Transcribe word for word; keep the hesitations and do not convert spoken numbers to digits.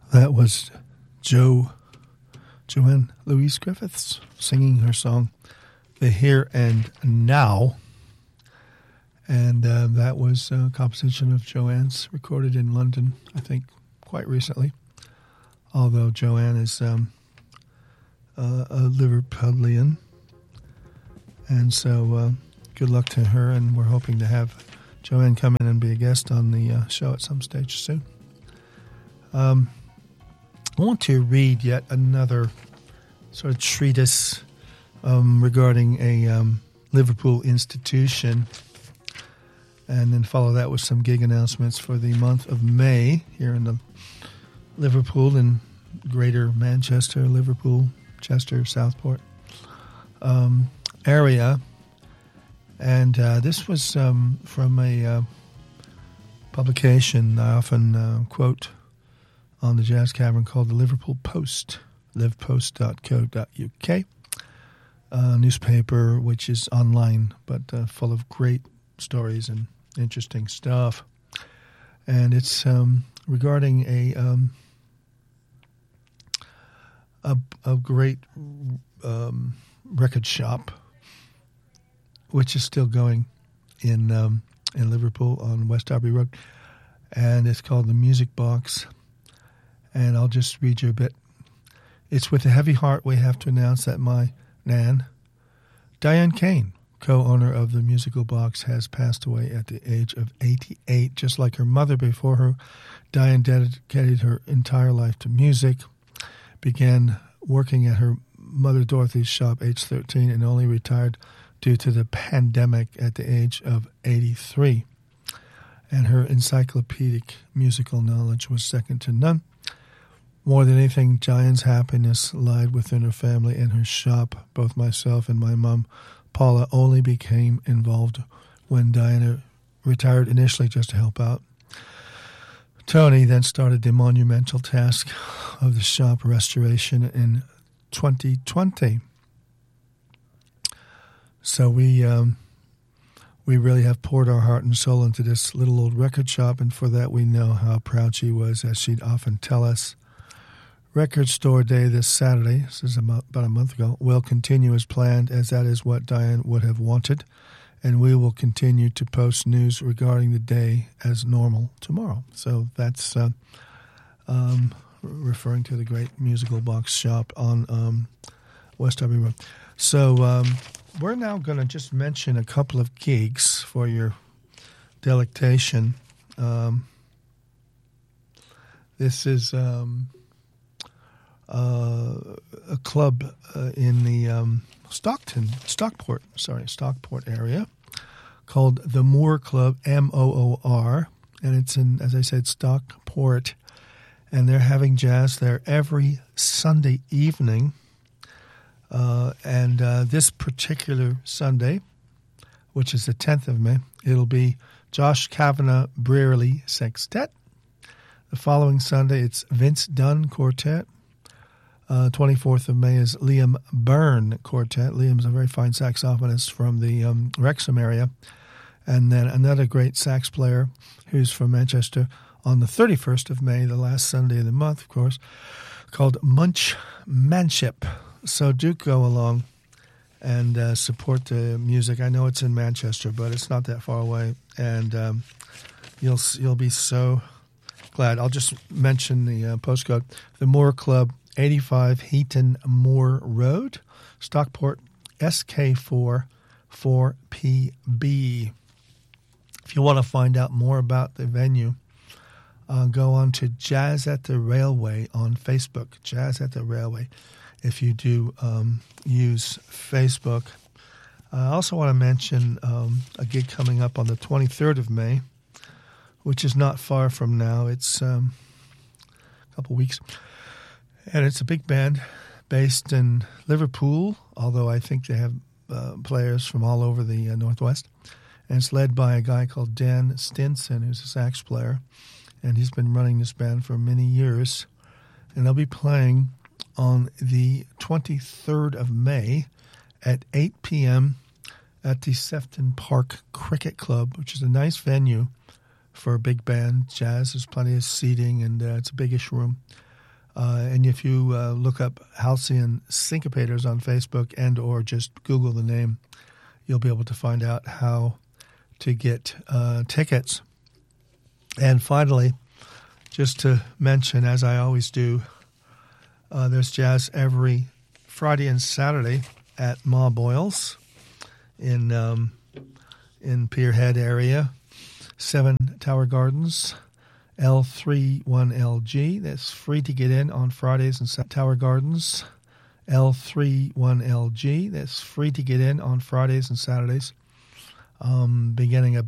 That was Jo Joanne Louise Griffiths singing her song "The Here and Now," and uh, that was a composition of Joanne's, recorded in London, I think, quite recently. Although Joanne is um, uh, a Liverpudlian, and so uh, good luck to her. And we're hoping to have Joanne come in and be a guest on the uh, show at some stage soon. Um, I want to read yet another sort of treatise um, regarding a um, Liverpool institution, and then follow that with some gig announcements for the month of May here in the Liverpool and Greater Manchester, Liverpool, Chester, Southport um, area. And uh, this was um, from a uh, publication I often uh, quote on the Jazz Cavern called the Liverpool Post, live post dot co dot u k, a newspaper which is online but uh, full of great stories and interesting stuff. And it's um, regarding a, um, a a great um, record shop which is still going in um, in Liverpool on West Derby Road, and it's called the Music Box. And I'll just read you a bit. It's with a heavy heart we have to announce that my Nan, Diane Kane, co-owner of the Musical Box, has passed away at the age of eighty-eight. Just like her mother before her, Diane dedicated her entire life to music, began working at her mother Dorothy's shop age thirteen, and only retired due to the pandemic at the age of eighty-three. And her encyclopedic musical knowledge was second to none. More than anything, Diane's happiness lied within her family and her shop. Both myself and my mom, Paula, only became involved when Diana retired, initially just to help out. Tony then started the monumental task of the shop restoration in twenty twenty. So we um, we really have poured our heart and soul into this little old record shop, and for that we know how proud she was, as she'd often tell us. Record Store Day this Saturday, this is about a month ago, will continue as planned, as that is what Diane would have wanted, and we will continue to post news regarding the day as normal tomorrow. So that's uh, um, referring to the great Musical Box shop on um, West Derby Road. So um, we're now going to just mention a couple of gigs for your delectation. Um, this is um, uh, a club uh, in the um, Stockton, Stockport, sorry, Stockport area called the Moor Club, M O O R, and it's in, as I said, Stockport, and they're having jazz there every Sunday evening. Uh, and uh, this particular Sunday, which is the tenth of May, it'll be Josh Kavanagh Brearley Sextet. The following Sunday, it's Vince Dunn Quartet. Uh, twenty-fourth of May is Liam Byrne Quartet. Liam's a very fine saxophonist from the um, Wrexham area. And then another great sax player who's from Manchester on the thirty-first of May, the last Sunday of the month, of course, called Munch Manship. So do go along and uh, support the music. I know it's in Manchester, but it's not that far away, and um, you'll you'll be so glad. I'll just mention the uh, postcode: the Moor Club, eighty-five Heaton Moor Road, Stockport, S K four four P B. If you want to find out more about the venue, uh, go on to Jazz at the Railway on Facebook. Jazz at the Railway. If you do um, use Facebook. I also want to mention um, a gig coming up on the twenty-third of May, which is not far from now. It's um, a couple weeks. And it's a big band based in Liverpool, although I think they have uh, players from all over the uh, Northwest. And it's led by a guy called Dan Stinson, who's a sax player. And he's been running this band for many years. And they'll be playing on the twenty-third of May at eight p.m. at the Sefton Park Cricket Club, which is a nice venue for a big band. Jazz, there's plenty of seating, and uh, it's a biggish room. Uh, and if you uh, look up Halcyon Syncopators on Facebook and or just Google the name, you'll be able to find out how to get uh, tickets. And finally, just to mention, as I always do, uh, there's jazz every Friday and Saturday at Ma Boyle's in um, in Pierhead area, Seven Tower Gardens, L thirty-one L G. That's free to get in on Fridays and Saturdays. Tower Gardens, L thirty-one L G. That's free to get in on Fridays and Saturdays, um, beginning